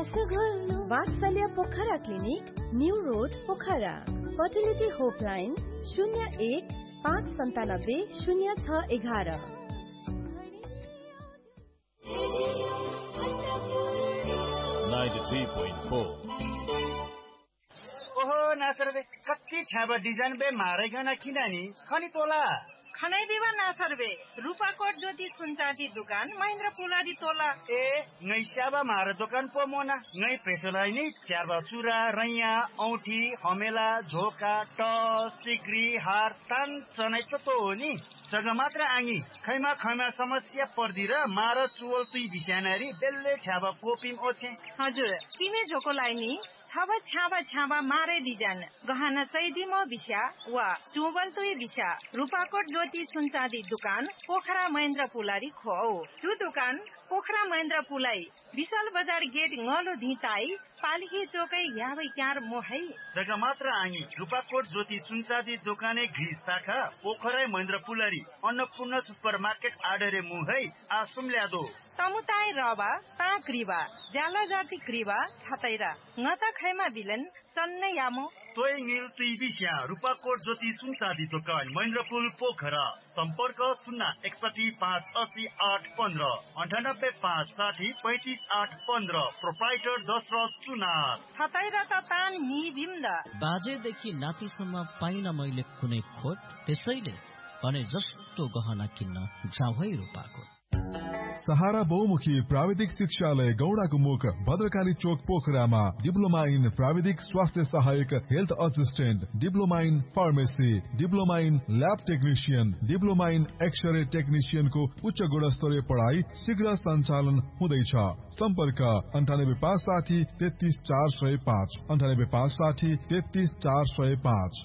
वात्सल्य Pokhara clinic, new road Pokhara. Fertility होपलाइन 01-597-0611। ओहो नासर बे कति छाबा डिजाइन बे मारे गना किनानी खनी तोला खनै देवा नासर बे रूपाकोट ज्योति सुनचाँदी दुकान महेन्द्र पुलाडी तोला ए ngै स्याबा मारे दोकान पो मोना ngै प्रेसलाई नि च्याबा चुरा रैया औठी हमेला झोका टस सिक्री हार तान चनै त हो नि जग्गा मात्र आङी खैमा समस्या पर्दी र मार चुवल तुई बिसानारी बेल्ले छाबा पोपिम ओछे हजुर किमे झोको लाइनी छाबा मारे डिजाइन गहना चैदी म बिसा वा चुवल तुई बिसा रूपाकोट ज्योति सुनचाँदी दुकान पोखरा महेन्द्र पुलारी खो जु दुकान पोखरा महेन्द्र पुलाई विशाल बजार गेट ngलो धिताई पालिके चोकै याबै क्यार मोहै जग्गा मात्र आङी रूपाकोट ज्योति सुनचाँदी दोकाने घिस शाखा पोखरा महेन्द्र पुलारी अन्नपूर्ण सुपर मार्केट आडरे मुहै आसुम ल्यादो तमुताई रबा ता क्रिबा जाला जाति क्रिबा छतैरा ngata खैमा बिलन चन्ने यामो तोय नील तुई बिस्या रूपाकोट ज्योति सुनचाँदी दोकान महेन्द्रपुल पोखरा सम्पर्क 061-580-815 98-560-35-815 प्रोप्राइटर दशरथ सुनार छतैरा त तान नि बिम्द बाजेदेखि नातिसम्म पाइन मैले कुनै खोट त्यसैले भने जस्तो गहना किन्न जाऊ है रूपाकोट। सहारा बहुमुखी प्राविधिक शिक्षालय गौडाको मुख भद्रकाली चोक पोखरामा डिप्लोमा इन प्राविधिक स्वास्थ्य सहायक health assistant, diploma in pharmacy, diploma in lab technician, diploma in x-ray टेक्निशियनको उच्च गुणस्तरीय पढाइ शीघ्र सञ्चालन हुँदैछ। सम्पर्क 98-560-33-405 98-560-33-405।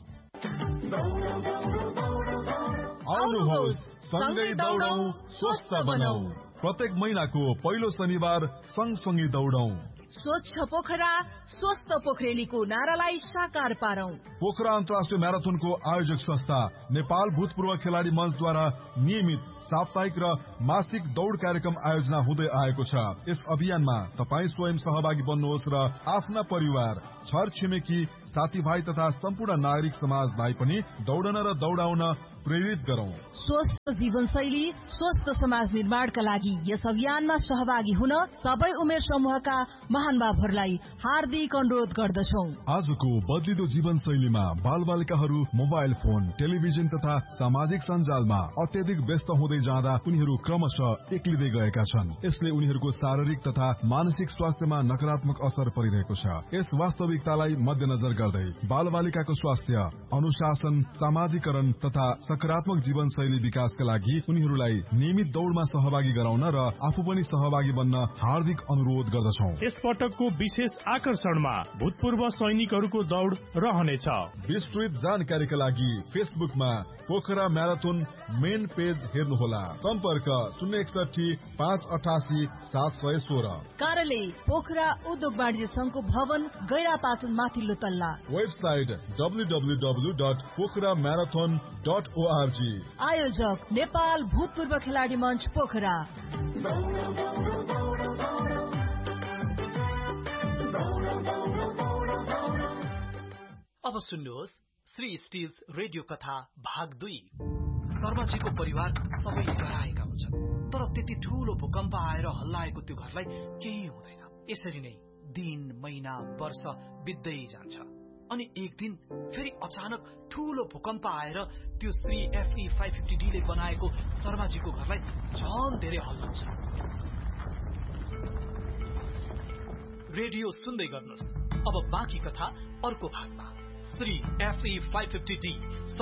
आउनुहोस् सँगै दौडौं स्वस्थ बनौं। प्रत्येक महिनाको पहिलो शनिबार सँगसँगै दौडौं। स्वच्छ पोखरा स्वस्थ पोखरेलीको नारालाई साकार पारौं। पोखरा अन्तर्राष्ट्रिय म्याराथनको आयोजक संस्था नेपाल भूतपूर्व खेलाडी मञ्चद्वारा नियमित साप्ताहिक र मासिक दौड कार्यक्रम आयोजना हुँदै आएको छ। यस अभियानमा तपाई स्वयं सहभागी बन्नुहोस् र आफ्ना परिवार, छर छिमेकी, साथीभाइ तथा सम्पूर्ण नागरिक समाजलाई पनि दौडन र दौडाउन प्रेरित गरौं। स्वस्थ जीवनशैली स्वस्थ समाज निर्माणका लागि यस अभियानमा सहभागी हुन सबै उमेर समूहका महानुभावहरूलाई हार्दिक अनुरोध गर्दछौं। आजको बदलिदो जीवनशैलीमा बालबालिकाहरू मोबाइल फोन, टेलिभिजन तथा सामाजिक सञ्जालमा अत्यधिक व्यस्त हुँदै जाँदा उनीहरू क्रमशः एक्लिँदै गएका छन्। यसले उनीहरूको शारीरिक तथा मानसिक स्वास्थ्यमा नकारात्मक असर परिरहेको छ। यस वास्तविकतालाई मध्यनजर गर्दै बालबालिकाको स्वास्थ्य, अनुशासन, सामाजिकरण तथा सकारात्मक जीवनशैली विकासका लागि उनीहरूलाई नियमित दौडमा सहभागी गराउन र आफू पनि सहभागी बन्न हार्दिक अनुरोध गर्दछौं। यस पटकको विशेष आकर्षणमा भूतपूर्व सैनिकहरूको दौड रहनेछ। विस्तृत जानकारीका लागि फेसबुकमा पोखरा म्याराथन मेन पेज हेर्नुहोला। सम्पर्क 061-588-716। कार्यालय पोखरा उद्योग वाणिज्य संघको भवन गैरापाटन माथिल्लो तल्ला। Website www.pokhramarathon.org। आयोजक नेपाल भूतपूर्व खेलाडी मञ्च पोखरा। अब सुन्नुहोस् श्री स्टिल्स रेडियो कथा भाग 2। शर्माजीको परिवार सबै डराएका हुन्छन्, तर त्यति ठूलो भूकम्प आएर हल्लाएको त्यो घरलाई केही हुँदैन। यसरी नै दिन, महिना, वर्ष बित्दै जान्छ। अनि एक दिन फेरि अचानक ठूलो भूकम्प आएर त्यो श्री FE 550D ले बनाएको शर्माजीको घरलाई झन धेरै हल्लाउँछ। रेडियो सुन्दै गर्नुहोस्। अब बाँकी कथा अर्को भागमा। Shri FE 550D